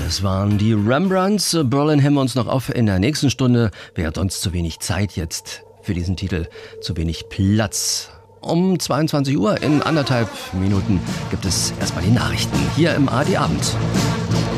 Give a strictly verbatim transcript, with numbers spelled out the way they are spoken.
Das waren die Rembrandts. Berlin heben wir uns noch auf in der nächsten Stunde. Wäre uns zu wenig Zeit jetzt für diesen Titel, zu wenig Platz. Um zweiundzwanzig Uhr in anderthalb Minuten gibt es erstmal die Nachrichten hier im A R D Abend.